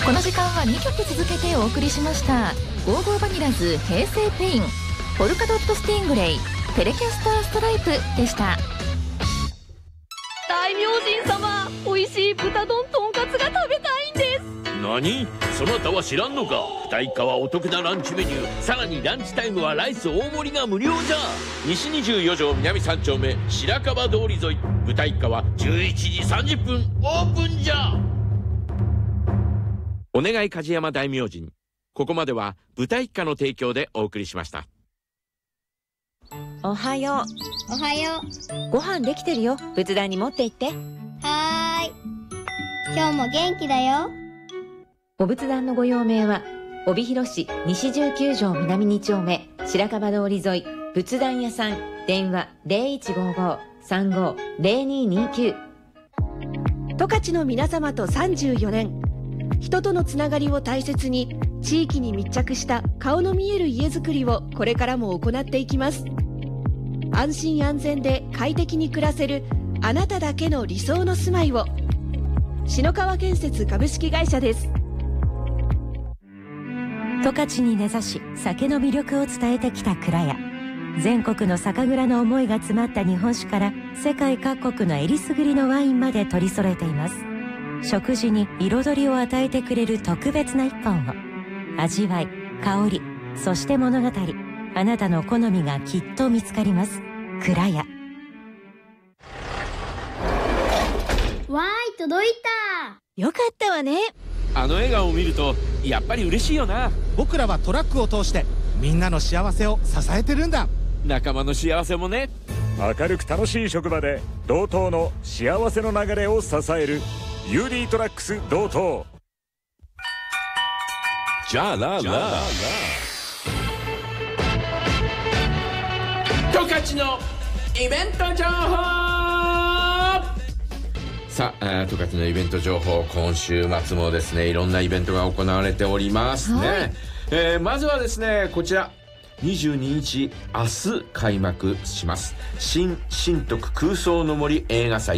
この時間は2曲続けてお送りしました。ゴーゴーバニラズ平成ペイン、ポルカドットスティングレイ、テレキャスターストライプでした。 大明神様、美味しい豚丼とんかつが食べたいんです。 何？そなたは知らんのか。豚一家はお得なランチメニュー、さらにランチタイムはライス大盛りが無料じゃ。西24条南3丁目白樺通り沿い、豚一家は11時30分オープンじゃ。お願い梶山大明神。ここまでは豚一家の提供でお送りしました。 おはよう。おはよう。ご飯できてるよ。仏壇に持って行って。 はーい。今日も元気だよ。 お仏壇のご用命は帯広市西19条南2丁目白樺通り沿い仏壇屋さん。電話 0155-35-0229。 十勝の皆様と34年、人とのつながりを大切に地域に密着した顔の見える家づくりをこれからも行っていきます。安心安全で快適に暮らせるあなただけの理想の住まいを。篠川建設株式会社です。 十勝に根ざし酒の魅力を伝えてきた蔵屋。全国の酒蔵の思いが詰まった日本酒から世界各国のえりすぐりのワインまで取り揃えています。食事に彩りを与えてくれる特別な一本を。味わい、香り、そして物語。あなたの好みがきっと見つかります。蔵屋。 わーい、届いた。 よかったわね。 あの笑顔を見るとやっぱり嬉しいよな。 僕らはトラックを通してみんなの幸せを支えてるんだ。 仲間の幸せもね。 明るく楽しい職場で同等の幸せの流れを支える UD トラックス同等。 じゃあラ十勝のイベント情報。さあ、十勝のイベント情報、今週末もですねいろんなイベントが行われておりますね。まずはですねこちら22日明日開幕します新徳空想の森映画祭